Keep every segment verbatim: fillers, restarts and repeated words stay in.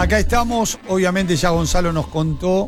Acá estamos, obviamente ya Gonzalo nos contó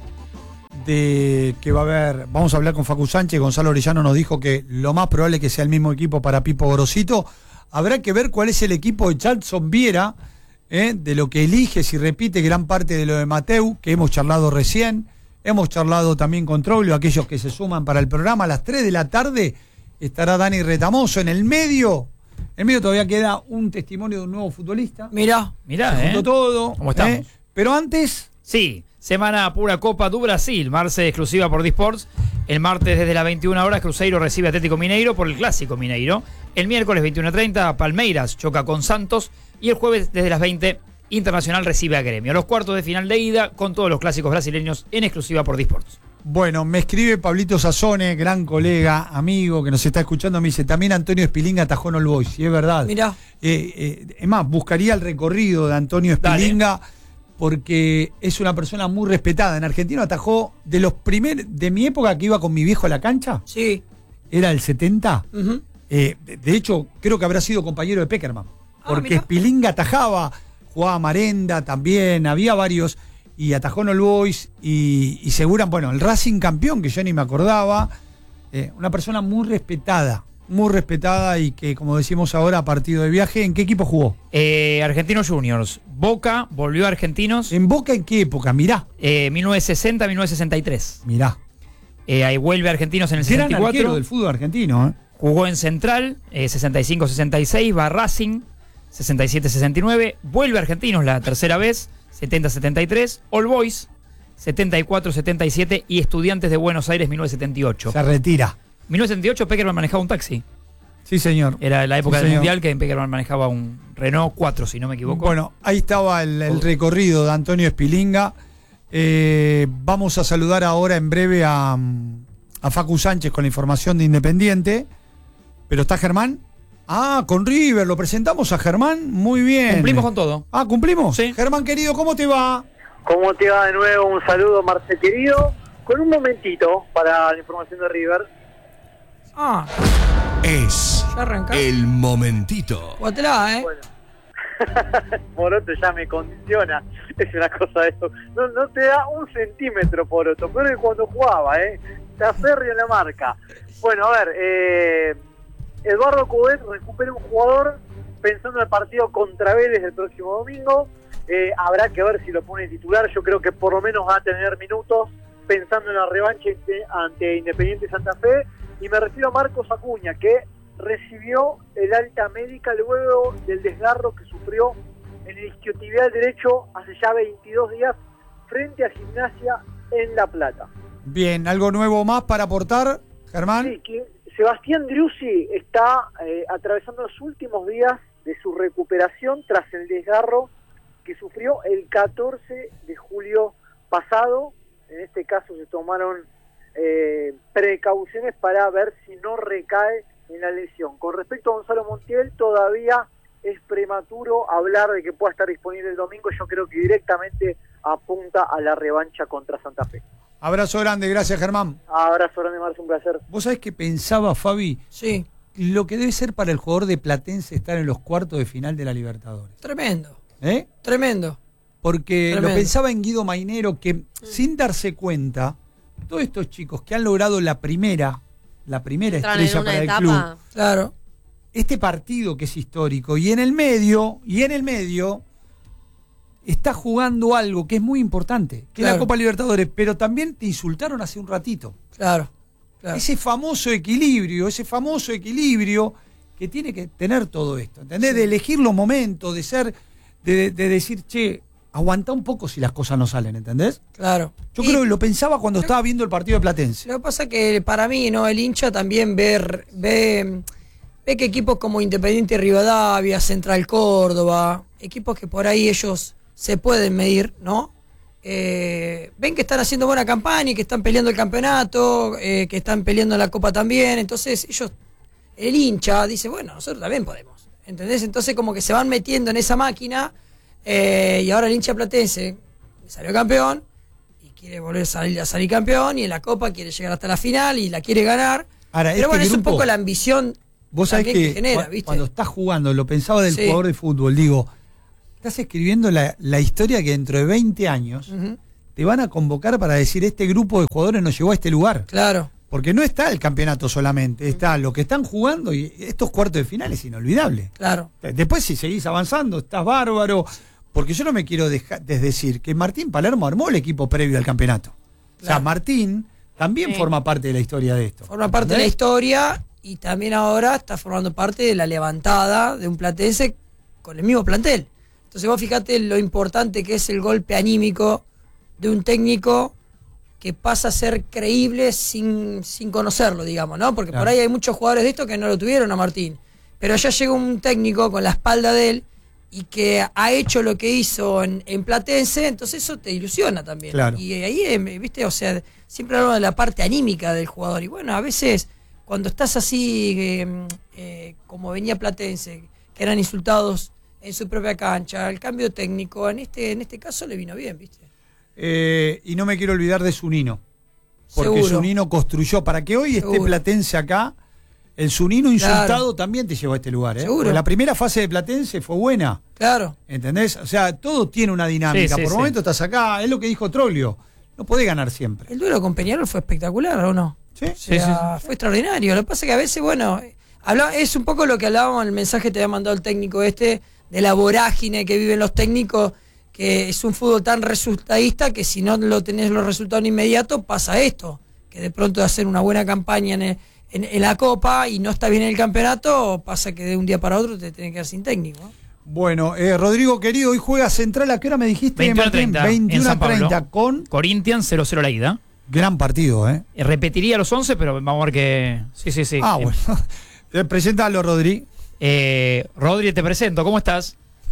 de que va a haber, vamos a hablar con Facu Sánchez. Gonzalo Orellano nos dijo que lo más probable es que sea el mismo equipo para Pipo Gorosito. Habrá que ver cuál es el equipo de Charlson Viera, ¿eh? De lo que elige, si repite gran parte de lo de Mateu, que hemos charlado recién. Hemos charlado también con Troglio, aquellos que se suman para el programa. A las tres de la tarde estará Dani Retamoso. En el medio, en el medio todavía queda un testimonio de un nuevo futbolista. Mirá, mirá, se juntó ¿eh? todo. ¿Cómo estamos? ¿eh? Pero antes... Sí, semana pura Copa do Brasil, martes exclusiva por Disports. El martes desde las veintiuna horas Cruzeiro recibe a Atlético Mineiro por el Clásico Mineiro. El miércoles veintiuno treinta Palmeiras choca con Santos. Y el jueves desde las veinte Internacional recibe a Gremio. Los cuartos de final de ida con todos los clásicos brasileños en exclusiva por Disports. Bueno, me escribe Pablito Sazone, gran colega, amigo, que nos está escuchando, me dice, también Antonio Espilinga atajó en All Boys, y es verdad. Mirá. Eh, eh, es más, buscaría el recorrido de Antonio Espilinga, Dale. Porque es una persona muy respetada. En Argentina atajó de los primeros, de mi época que iba con mi viejo a la cancha. Sí. Era el setenta. Uh-huh. eh, de, de hecho, creo que habrá sido compañero de Peckerman. Porque ah, Espilinga atajaba, jugaba Marenda también, había varios, y atajó en All Boys, y, y seguran, bueno, el Racing campeón, que yo ni me acordaba, eh, una persona muy respetada, muy respetada, y que, como decimos ahora, partido de viaje. ¿En qué equipo jugó? Eh, Argentinos Juniors. Boca, volvió a Argentinos. ¿En Boca en qué época? Mirá. Eh, mil novecientos sesenta, mil novecientos sesenta y tres. Mirá. Eh, ahí vuelve a Argentinos en el Gran sesenta y cuatro. arquero del fútbol argentino, ¿eh? Jugó en Central, eh, sesenta y cinco sesenta y seis, va a Racing, sesenta y siete sesenta y nueve, vuelve a Argentinos la tercera vez, setenta setenta y tres, All Boys, setenta y cuatro setenta y siete y Estudiantes de Buenos Aires, mil novecientos setenta y ocho. Se retira. mil novecientos setenta y ocho, Peckerman manejaba un taxi. Sí, señor. Era la época sí, del señor. Mundial que Peckerman manejaba un Renault cuatro, si no me equivoco. Bueno, ahí estaba el, el recorrido de Antonio Espilinga. Eh, vamos a saludar ahora en breve a, a Facu Sánchez con la información de Independiente. Pero está Germán. Ah, con River, lo presentamos a Germán. Muy bien. Cumplimos con todo. Ah, ¿cumplimos? Sí. Germán, querido, ¿cómo te va? ¿Cómo te va de nuevo? Un saludo, Marce, querido. Con un momentito para la información de River. Ah, Es el momentito. Guatelá, ¿eh? Bueno. Poroto ya me condiciona. Es una cosa de eso. No, no te da un centímetro, Poroto. Pero es cuando jugaba, ¿eh? Te aferra en la marca. Bueno, a ver. Eh, Eduardo Coudet recupera un jugador pensando en el partido contra Vélez el próximo domingo. Eh, habrá que ver si lo pone titular. Yo creo que por lo menos va a tener minutos pensando en la revancha ante Independiente Santa Fe. Y me refiero a Marcos Acuña, que recibió el alta médica luego del desgarro que sufrió en el isquiotibial derecho hace ya veintidós días frente a Gimnasia en La Plata. Bien, ¿algo nuevo más para aportar, Germán? Sí, que Sebastián Driussi está eh, atravesando los últimos días de su recuperación tras el desgarro que sufrió el catorce de julio pasado. En este caso se tomaron eh, precauciones para ver si no recae en la lesión. Con respecto a Gonzalo Montiel, todavía es prematuro hablar de que pueda estar disponible el domingo. Yo creo que directamente apunta a la revancha contra Santa Fe. Abrazo grande, gracias, Germán. Abrazo grande, Marcio, un placer. ¿Vos sabés qué pensaba, Fabi? Sí. Lo que debe ser para el jugador de Platense estar en los cuartos de final de la Libertadores. Tremendo. ¿Eh? Tremendo. Porque Tremendo. lo pensaba en Guido Mainero, que sin darse cuenta, todos estos chicos que han logrado la primera, la primera Entran estrella en una para etapa. el club, Claro. este partido que es histórico, y en el medio, y en el medio, está jugando algo que es muy importante, que Claro. es la Copa Libertadores, pero también te insultaron hace un ratito. Claro. claro. Ese famoso equilibrio, ese famoso equilibrio que tiene que tener todo esto, ¿entendés? Sí. De elegir los momentos, de ser, de, de decir, che, aguantá un poco si las cosas no salen, ¿entendés? Claro. Yo Y creo que lo pensaba cuando estaba viendo el partido de Platense. Lo que pasa es que para mí, ¿no? El hincha también ver, ve, ve que equipos como Independiente Rivadavia, Central Córdoba, equipos que por ahí ellos se pueden medir, ¿no? Eh, ven que están haciendo buena campaña y que están peleando el campeonato, eh, que están peleando la Copa también. Entonces ellos, el hincha dice, bueno, nosotros también podemos, ¿entendés? Entonces como que se van metiendo en esa máquina, eh, y ahora el hincha platense salió campeón y quiere volver a salir, a salir campeón, y en la Copa quiere llegar hasta la final y la quiere ganar. Ahora, Pero este bueno, es un grupo, poco la ambición vos sabés también que, que genera, cu- ¿viste? cuando estás jugando, lo pensaba del Sí. jugador de fútbol, digo, estás escribiendo la, la historia que dentro de veinte años Ujú. te van a convocar para decir este grupo de jugadores nos llevó a este lugar. Claro. Porque no está el campeonato solamente, está lo que están jugando y estos cuartos de final es inolvidable. Claro. Después si seguís avanzando, estás bárbaro. Porque yo no me quiero dejar desdecir que Martín Palermo armó el equipo previo al campeonato. O sea, Claro. Martín también Sí. forma parte de la historia de esto. Forma parte de la ¿Entendés? historia y también ahora está formando parte de la levantada de un platense con el mismo plantel. Entonces vos fíjate lo importante que es el golpe anímico de un técnico que pasa a ser creíble sin, sin conocerlo, digamos, ¿no? Porque Claro. por ahí hay muchos jugadores de esto que no lo tuvieron a Martín. Pero ya llega un técnico con la espalda de él y que ha hecho lo que hizo en, en Platense, entonces eso te ilusiona también. Claro. Y ahí, eh, viste, o sea, siempre hablamos de la parte anímica del jugador. Y bueno, a veces cuando estás así, eh, eh, como venía Platense, que eran insultados en su propia cancha, el cambio técnico, en este, en este caso le vino bien, viste. Eh, y no me quiero olvidar de Zunino. Porque Seguro. Zunino construyó, para que hoy esté Seguro. Platense acá, el Zunino insultado Claro. también te llevó a este lugar. ¿eh? Seguro. Porque la primera fase de Platense fue buena. Claro. ¿Entendés? O sea, todo tiene una dinámica. Sí, sí, Por sí. momento estás acá, es lo que dijo Troglio. No podés ganar siempre. El duelo con Peñarol fue espectacular, ¿o no? ¿Sí? O sea, fue extraordinario. Lo que pasa es que a veces, bueno, habla- es un poco lo que hablábamos en el mensaje que te había mandado el técnico este, de la vorágine que viven los técnicos, que es un fútbol tan resultadista que si no lo tenés los resultados inmediatos, pasa esto. Que de pronto de hacer una buena campaña en, el- en- en la Copa y no está bien en el campeonato, pasa que de un día para otro te tenés que quedar sin técnico, ¿no? Bueno, eh, Rodrigo querido, hoy juega Central. ¿A qué hora me dijiste, veintiuno Martín? treinta en veintiuno San Pablo. treinta con Corinthians cero cero la ida. gran partido, ¿eh? Eh, Repetiría los once, pero vamos a ver que... Sí, sí, sí. Ah, Eh, bueno. Eh, Preséntalo, Rodri. Eh, Rodri, te presento. ¿Cómo estás?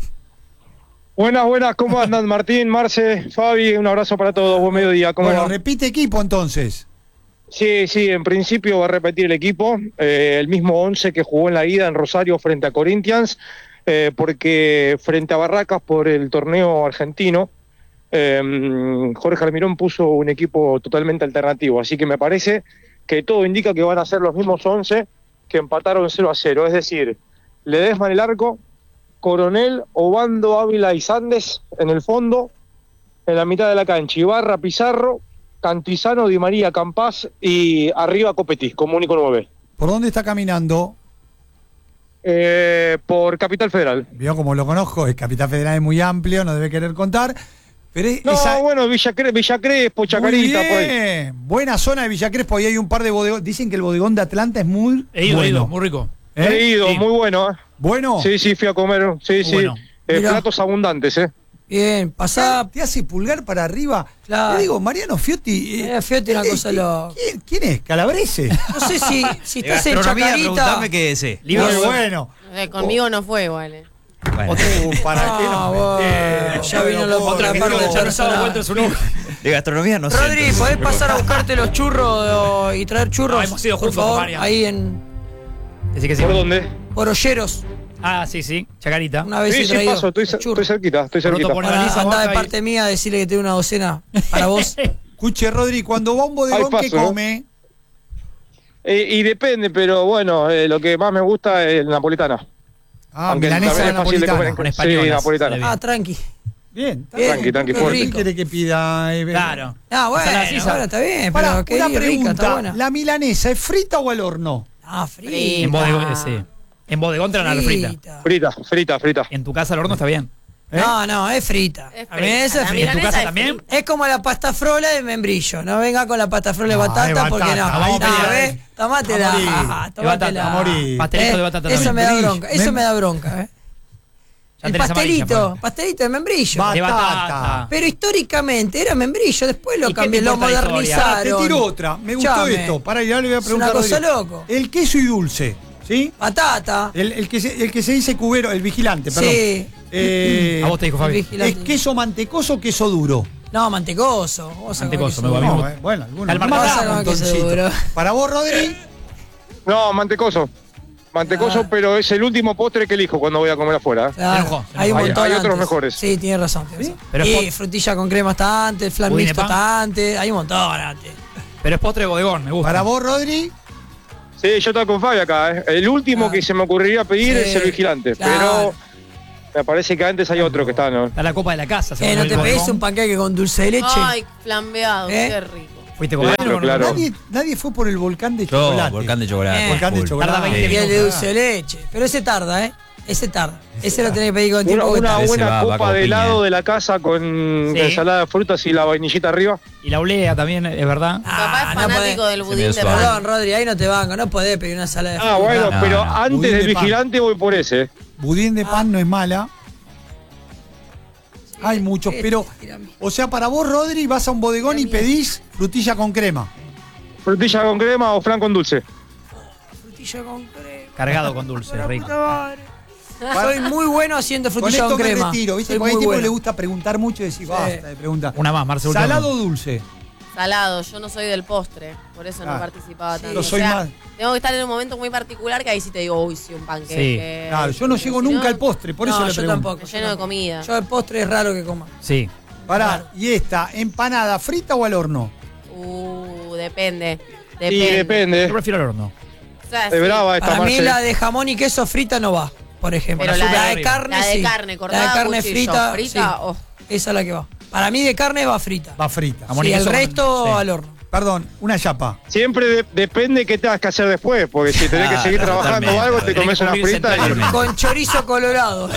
Buenas, buenas, ¿cómo andan Martín, Marce, Fabi? Un abrazo para todos, buen mediodía, ¿cómo Bueno, va? repite equipo entonces. Sí, sí, en principio va a repetir el equipo, eh, el mismo once que jugó en la ida en Rosario frente a Corinthians, eh, porque frente a Barracas por el torneo argentino, eh, Jorge Almirón puso un equipo totalmente alternativo, así que me parece que todo indica que van a ser los mismos once que empataron cero a cero, es decir, Ledesma en el arco, Coronel, Obando, Ávila y Sandes en el fondo, en la mitad de la cancha, Ibarra, Pizarro, Cantizano, Di María, Campás y arriba Copetti, como único nueve. ¿Por dónde está caminando? Eh, por Capital Federal. Vio como lo conozco, el Capital Federal es muy amplio, no debe querer contar. Pero es- No, esa- bueno, Villa, Cre Villa Crespo, muy Chacarita, por ahí. bien. Buena zona de Villa Crespo, ahí hay un par de bodegones. Dicen que el bodegón de Atlanta es muy He ido, he bueno. ido, muy rico. ¿Eh? He ido, Sí. muy bueno, ¿eh? Bueno, Sí, sí, fui a comer, sí, Muy sí. bueno. Eh, Mirá. platos abundantes, ¿eh? Bien, pasá. te hace pulgar para arriba. Claro. Le digo, Mariano Fiotti. Mariano Fiotti, una eh, cosa eh, loca. ¿quién, quién es? ¿Calabrese? No sé si, si De estás en gastronomía, Chacarita. preguntame qué es ese. Libro Muy de- bueno. Eh, conmigo no fue igual. eh. Bueno, Uh, ¿Para qué Ah, no? bueno, Eh, ya vino la pobre, otra que parte no, del ya no estaba personaje. vuelto en su número. de gastronomía no sé. Rodri, entonces. ¿podés pasar a buscarte los churros o- y traer churros? No, hemos ido por juntos, favor, Mariano. ahí en Así que sí. ¿Por dónde? por Olleros. Ah, sí, sí. Chacarita. Una vez Sí, he sí, traído paso, estoy, churros. estoy cerquita, estoy Pronto cerquita. pone- Para Analiza, andar de baja y- parte mía, decirle que tengo una docena para vos. Escuche, Rodri, cuando va a un bodegón, Hay ¿qué paso, ¿eh? come? Eh, y depende, pero bueno, eh, lo que más me gusta es el napolitana. Ah, Aunque milanesa también es fácil de comer napolitana. en- Con Sí, españolas. napolitana. Bien. Ah, tranqui. Bien, está Bien, Tranqui, tranqui, qué fuerte. ¿Qué rico. quiere que pida? eh, Claro. Ah, bueno, Ensalada César. ahora está bien, Pará, pero qué una rica, está pregunta. buena. ¿La milanesa es frita o al horno? Ah, frita. En bodegón, sí. En bodegón te la dan frita. Frita, frita, frita. En tu casa el horno está bien. ¿Eh? No, no, es frita. Es A mí esa es frita. La frita. ¿En tu milanesa casa es también? frita. Es como la pasta frola de membrillo. No venga con la pasta frola de No, batata, de batata, porque no. vamos a No, pelear. ¿ves? Tomátela. A morir. Ah, De batata, tomátela. a morir. Pastelito Eh, de batata Eso también. me da Membrillo. bronca. Eso Mem- me da bronca, ¿eh? Ya El tenés amarilla, pastelito, pues. pastelito de membrillo. Va- De Batata. batata. Pero históricamente era membrillo, después ¿Y lo qué te cambié, lo importa la historia? modernizaron. Te tiro otra. Me gustó Chame. esto. Para ya le voy a Es preguntar. una cosa Rodrigo. loco. El queso y dulce, ¿sí? Batata. El, el que se, el que se dice cubero, el vigilante, perdón. Sí. Eh, A vos te dijo Fabi. Vigilante. ¿Es queso mantecoso o queso duro? No, mantecoso. Vos sacás Mantecoso, queso me va duro. bien. No, eh, bueno, algunos. Al Más marcado. un Vamos a comer queso montoncito. duro. Para vos, Rodri. No, mantecoso. Mantecoso, Ah. pero es el último postre que elijo cuando voy a comer afuera. ¿eh? Claro, enojó, se hay un enojó. montón Hay- hay otros antes. mejores. Sí, tienes razón. tienes razón. Pero y es pot- frutilla con crema está antes, flan Budín de mixto pan. está antes. Hay un montón antes. Pero es postre de bodegón, me gusta. Para vos, Rodri. Sí, yo estoy con Fabi acá. ¿eh? El último Ah. que se me ocurriría pedir Sí, es el vigilante. claro. Pero Me parece que antes hay otro que está, ¿no? Está la copa de la casa. Eh, no te pedís un panqueque con dulce de leche. Ay, flambeado, ¿Eh? qué rico. ¿Fuiste con Claro, claro. Nadie, nadie fue por el volcán de Yo, chocolate. volcán de chocolate. Eh, Volcán de Full. chocolate. Tarda veinte Y el de minutos. dulce de leche. Pero ese tarda, ¿eh? Ese tarda. Ese lo tenés que pedir con Una, tiempo. que una tarda. Ese buena va- va copa como de piña, helado eh. de la casa con Sí. ensalada de frutas y la vainillita arriba. Y la olea también, es verdad. Mi papá es no fanático podés. del Se budín me de suave. pan. Perdón, Rodri, ahí no te banco. No podés pedir una sala de Ah, fruta. bueno, No, pero no. antes Budín del de pan. vigilante voy por ese. Budín de pan no es mala. Hay muchos, Eh, pero. tirame. O sea, para vos, Rodri, vas a un bodegón y pedís frutilla con crema. Frutilla con crema o flan con dulce. Frutilla con crema. Cargado con dulce, La rico. puta madre. Soy muy bueno haciendo Con frutilla esto con, me crema. retiro, ¿viste? Soy Porque hay muy tipo que bueno. le gusta preguntar mucho y decir, basta de preguntar. Una más, Marcelo. ¿Salado o dulce? Salado, yo no soy del postre, por eso Ah, no participaba tanto. yo soy O sea, más- tengo que estar en un momento muy particular que ahí sí te digo, uy, sí, un panqueque. Claro, yo no llego Si nunca no, al postre, por eso No, le yo pregunto. tampoco. me yo lleno de tampoco. comida. Yo el postre es raro que coma. Sí. Pará, y esta, ¿empanada frita o al horno? Uh, depende. Y Depende. depende. Yo prefiero el horno. O sea, Es sí, brava esta Para mí Marce. la de jamón y queso frita no va, por ejemplo. Pero la la de- de carne la de sí. carne, cortada La de carne a cuchillo, frita, frita, sí. oh. Esa es la que va. Para mí de carne va frita. Va frita. Jamón y Sí, el queso con- resto sí. al horno. Perdón, una chapa. Siempre de- depende qué tengas que hacer después, porque si tenés que Claro, seguir trabajando o totalmente. algo, te Tenés comes que una cubrirse frita y... totalmente. Con chorizo colorado.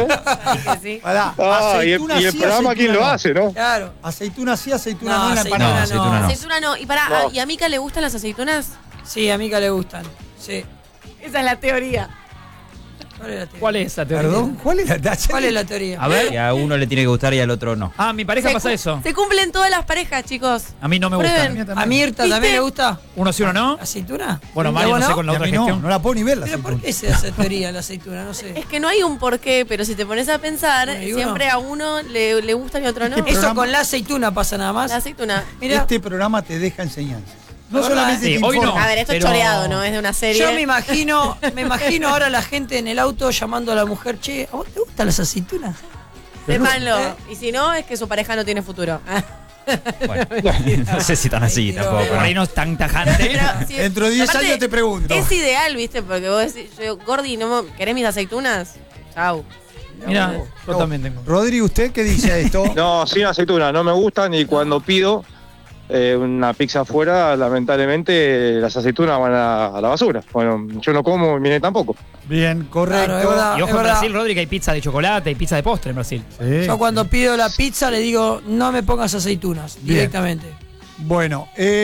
Que sí. Pará, Ah, y el, aceituna y el sí, programa quién aceituna lo no. hace, ¿no? Claro. Aceituna sí, aceituna No, no, en la aceituna empanada. No, aceituna no. Aceituna no. Y para, No. ¿y a Mica le gustan las aceitunas? Sí, a Mica le gustan. Sí. Esa es la teoría. ¿Cuál es la teoría? ¿Cuál es esa teoría? Perdón, ¿cuál es la talla? ¿Cuál es la teoría? A ver. Y a uno le tiene que gustar y al otro no. Ah, mi pareja Se pasa cu- eso. Se cumplen todas las parejas, chicos. A mí no me Prueben. gusta. ¿A Mirta ¿Viste? también le gusta? Uno sí, uno no. ¿Aceituna? Bueno, ¿Y Mario, vos no sé con la Y a otra mí no, gestión. no la puedo ni ver la ¿Pero por aceituna. qué se hace teoría la aceituna? No sé. Es que no hay un porqué, pero si te pones a pensar, Bueno, ¿y uno? siempre a uno le, le gustan y a otro no. Este Eso programa- con la aceituna pasa nada más. La aceituna. Mira, Este programa te deja enseñanzas. No La solamente verdad, te sí, hoy informa. no. A ver, esto Pero- es choreado, ¿no? Es de una serie. yo me imagino, me imagino ahora la gente en el auto llamando a la mujer, che, ¿a vos te gustan las aceitunas? Sépanlo. ¿Eh? Y si no, es que su pareja no tiene futuro. Bueno, no sé si tan así Ay, tampoco. Por ahí no es tan tajante. Pero si- Dentro de diez aparte, años te pregunto. Es ideal, ¿viste? Porque vos decís, yo, Gordi, ¿no me- ¿querés mis aceitunas? Chau. Mira, yo No. también tengo. Rodri, ¿usted qué dice a esto? No, sin aceituna, no me gustan y cuando pido eh, una pizza afuera, lamentablemente las aceitunas van a, a la basura. Bueno, yo no como y Mine tampoco. Bien, correcto. Claro, es verdad. Y ojo es en verdad. Brasil, Rodri, que hay pizza de chocolate y pizza de postre en Brasil. Sí. Yo cuando pido la pizza le digo, no me pongas aceitunas, Bien. directamente. Bueno,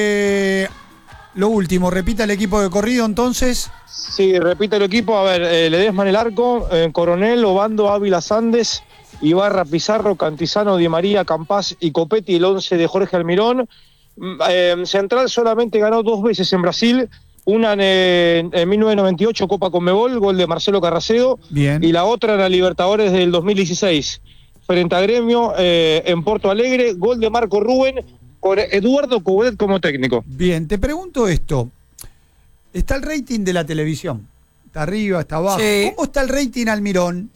eh, lo último, repita el equipo de corrido entonces. Sí, repite el equipo. A ver, eh, Ledesma en el arco, eh, Coronel, Obando, Ávila, Sandes, Ibarra, Pizarro, Cantizano, Di María, Campás y Copetti, el once de Jorge Almirón. Mm, eh, Central solamente ganó dos veces en Brasil, una en, eh, en mil novecientos noventa y ocho, Copa Conmebol, gol de Marcelo Carracedo, Bien. y la otra en la Libertadores del dos mil dieciséis, frente a Gremio, eh, en Porto Alegre, gol de Marco Rubén, con Eduardo Coudet como técnico. Bien, te pregunto esto. Está el rating de la televisión. Está arriba, está abajo. Sí. ¿Cómo está el rating Almirón?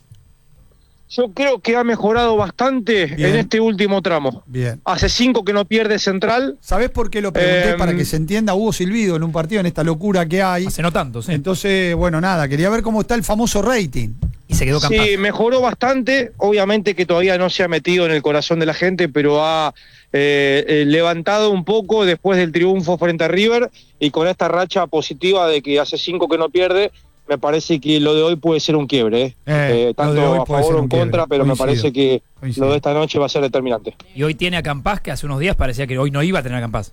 Yo creo que ha mejorado bastante Bien. en este último tramo. Bien. Hace cinco que no pierde Central. ¿Sabés por qué lo pregunté? Em, Para que se entienda, hubo silbido en un partido en esta locura que hay. Hace no tanto, sí. Entonces, bueno, nada, quería ver cómo está el famoso rating. Y se quedó Campás. Sí, mejoró bastante. Obviamente que todavía no se ha metido en el corazón de la gente, pero ha eh, eh, levantado un poco después del triunfo frente a River y con esta racha positiva de que hace cinco que no pierde. Me parece que lo de hoy puede ser un quiebre, ¿eh? Eh, Eh, lo de hoy tanto a puede favor ser o un en quiebre. contra, pero Coincido, me parece que coincido. lo de esta noche va a ser determinante. Y hoy tiene a Campás, que hace unos días parecía que hoy no iba a tener a Campás.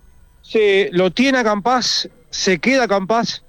Sí, lo tiene a Campás, se queda Campás,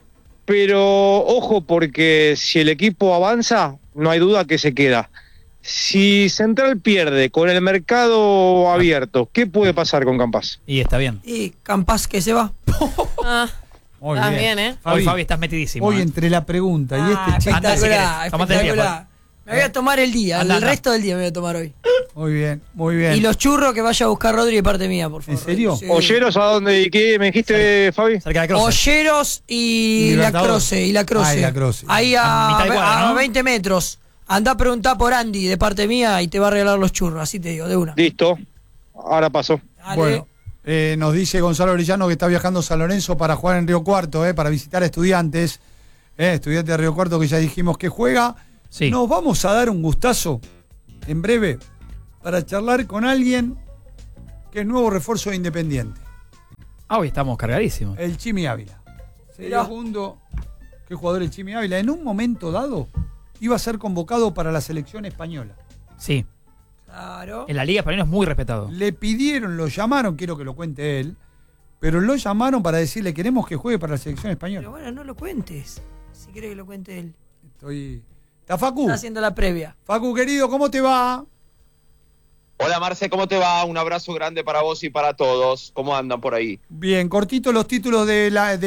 pero ojo porque si el equipo avanza, no hay duda que se queda. Si Central pierde con el mercado abierto, ¿qué puede pasar con Campás? Y está bien. Y Campás que se va. Ah, Muy estás bien, ¿eh? Hoy, Fabi, Fabi, estás metidísimo. Hoy ¿eh? entre la pregunta y Ah, este chiste. Anda, si querés. espectacular, Tomate el día, espectacular. Me voy a tomar el día, Anda, el anda. resto del día me voy a tomar hoy. Muy bien, muy bien. Y los churros que vaya a buscar Rodri de parte mía, por favor. ¿En serio? Sí. ¿Olleros a dónde y qué me dijiste, Fabi? Cerca de Croce. Olleros y la Libertador. Croce, y la Croce. Ah, y la Croce. Ahí A a, mitad de cuadra, a ¿no? veinte metros. Andá a preguntar por Andy de parte mía y te va a regalar los churros, así te digo, de una. Listo, ahora pasó. Dale. Bueno, eh, nos dice Gonzalo Orellano que está viajando a San Lorenzo para jugar en Río Cuarto, eh, para visitar a estudiantes. Eh, estudiantes de Río Cuarto que ya dijimos que juega. Sí. Nos vamos a dar un gustazo en breve para charlar con alguien que es nuevo refuerzo de Independiente. Ah, hoy estamos cargadísimos. El Chimi Ávila. Mirá. Segundo, ¿qué jugador el Chimi Ávila? En un momento dado iba a ser convocado para la selección española. Sí. Claro. En la Liga Española es muy respetado. Le pidieron, lo llamaron, quiero que lo cuente él, pero lo llamaron para decirle queremos que juegue para la selección española. Pero bueno, no lo cuentes. Si quieres que lo cuente él. Estoy... ¿Está Facu? Está haciendo la previa. Facu, querido, ¿cómo te va? Hola Marce, ¿cómo te va? Un abrazo grande para vos y para todos. ¿Cómo andan por ahí? Bien, cortito los títulos de la... De